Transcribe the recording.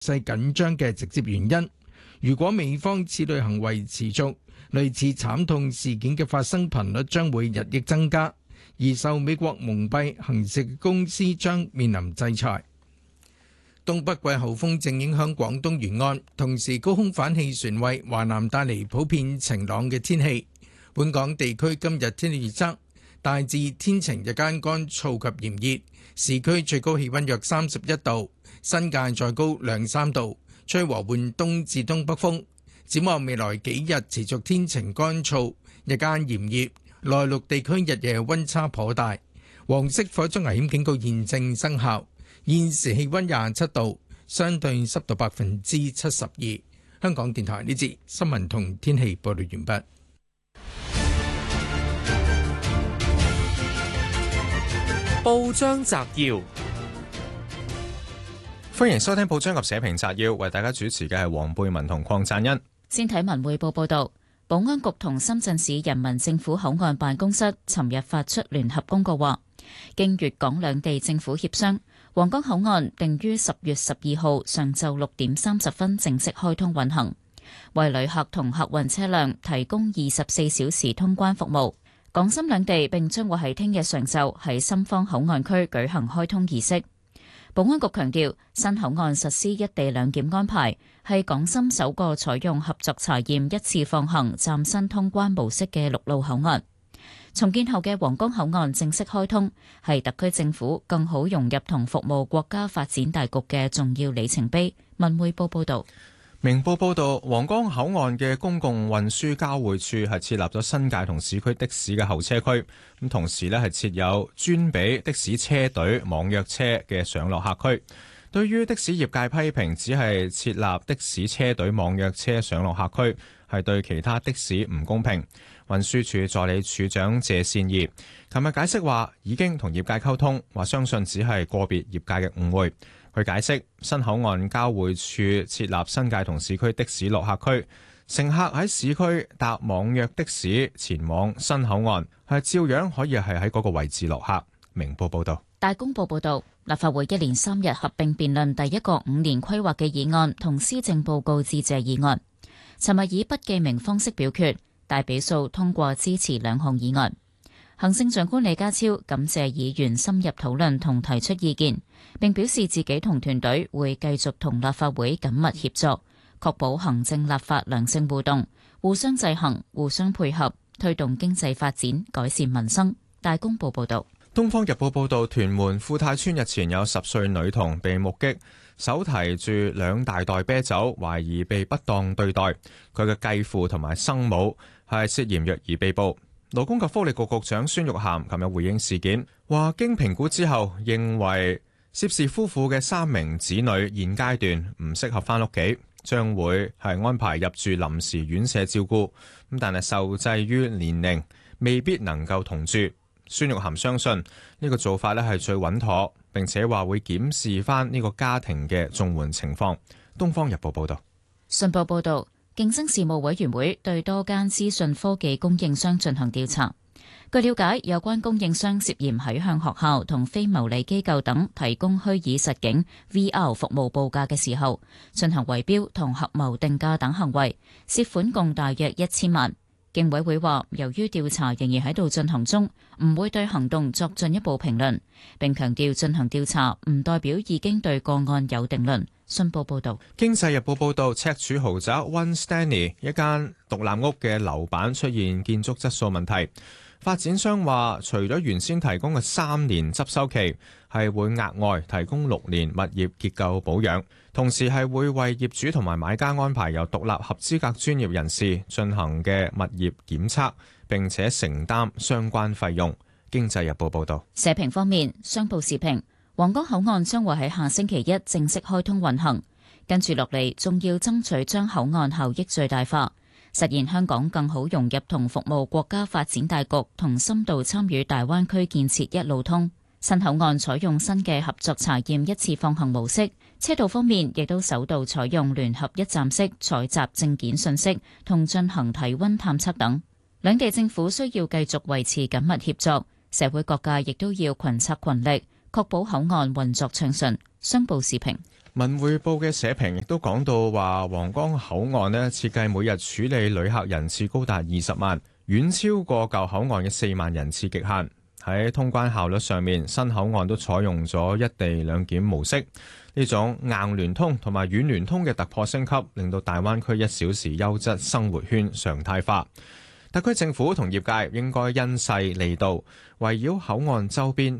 勢緊張嘅直接原因。如果美方此類行為持續，類似慘痛事件嘅發生頻率將會日益增加，而受美國蒙蔽行事嘅公司將面臨制裁。東北季候風正影響廣東沿岸，同時高空反氣旋為華南帶嚟普遍晴朗嘅天氣。本港地區今日天氣預測大致天晴，日間乾燥及炎熱，市區最高氣溫約31度，新界再高2-3度，吹和緩東至東北風。展望未來幾日持續天晴乾燥，日間炎熱，內陸地區日夜溫差頗大。黃色火災危險警告現正生效。現時氣溫27度，相對濕度72%。香港電台呢節新聞同天氣報道完畢。 報章摘要，歡迎收聽報章及社評摘要，為大家主持嘅係黃貝文同鄺贊恩。 先睇文匯報報道，保安局同深圳市人民政府口岸辦公室尋日發出聯合公告話，經粵港兩地政府協商，皇崗口岸定於10月12號上晝6點30分正式開通運行，為旅客同客運車輛提供24小時通關服務。港深兩地並將會喺聽日上晝喺深方口岸區舉行開通儀式。保安局強調，新口岸實施一地兩檢安排，係港深首個採用合作查驗一次放行嶄新通關模式嘅陸路口岸。重建後嘅皇崗口岸正式開通，係特區政府更好融入同服務國家發展大局嘅重要里程碑。文匯報報道。 明報報道，皇崗口岸嘅公共運輸交匯處係設立咗新界同市區的士嘅候車區，咁同時呢係設有專俾的士車隊網約車嘅上落客區。對於的士業界批評，只係設立的士車隊網約車上落客區係對其他的士唔公平。運輸署助理署長謝善儀琴日解釋話，已經同業界溝通，話相信只係個別業界嘅誤會。佢解釋，新口岸交匯處設立新界同市區的士落客區，乘客喺市區搭網約的士前往新口岸，係照樣可以係喺嗰個位置落客。明報報道。 大公報報道，立法會一連3日合併辯論第一個5年規劃嘅議案同施政報告致謝議案，尋日以不記名方式表決，大比數通過支持兩項議案。行政長官李家超感謝議員深入討論同提出意見，並表示自己同團隊會繼續同立法會緊密協作，確保行政立法良性互動，互相制衡、互相配合，推動經濟發展，改善民生。大公報報道。 東方日報報道，屯門富泰村日前有10歲女童被目擊，手提住2大袋啤酒，懷疑被不當對待。佢嘅繼父同埋生母係涉嫌虐兒被捕。勞工及福利局局長孫玉菡琴日回應事件，話經評估之後，認為涉事夫婦嘅3名子女現階段唔適合翻屋企，將會係安排入住臨時院舍照顧。咁但係受制於年齡，未必能夠同住。孫玉菡相信呢個做法咧係最穩妥，並且話會檢視翻呢個家庭嘅綜援情況。東方日報報道。 信報報道。競爭事務委員會對多間資訊科技供應商進行調查。據了解，有關供應商涉嫌喺向學校同非牟利機構等提供虛擬實境 VR 服務報價嘅時候，進行圍標同合謀定價等行為，涉款共大約1000萬。競委會話，由於調查仍然喺度進行中，唔會對行動作進一步評論，並強調進行調查唔代表已經對個案有定論。信報報導。 經濟日報報導，赤柱豪宅 One Stanley 一間獨立屋嘅樓板出現建築質素問題。發展商話，除咗原先提供嘅3年執收期，係會額外提供6年物業結構保養，同時係會為業主同埋買家安排由獨立合資格專業人士進行嘅物業檢測，並且承擔相關費用。經濟日報報導。 社評方面，商報時評，皇崗口岸將會喺下星期一正式開通運行，跟住落嚟仲要爭取將口岸效益最大化，實現香港更好融入同服務國家發展大局，同深度參與大灣區建設一路通。新口岸採用新嘅合作查驗一次放行模式，車道方面亦都首度採用聯合一站式採集證件信息同進行體溫探測等。兩地政府需要繼續維持緊密協作，社會各界亦都要群策群力，確保口岸運作暢順。商報時評。 文匯報嘅社評亦都講到話，皇崗口岸呢設計每日處理旅客人次高達20萬，遠超過舊口岸嘅4萬人次極限。喺通關效率上面，新口岸都採用咗一地兩檢模式，呢種硬聯通同埋軟聯通嘅突破升級，令到大灣區1小時優質生活圈常態化。特區政府同業界應該因勢利導，圍繞口岸周邊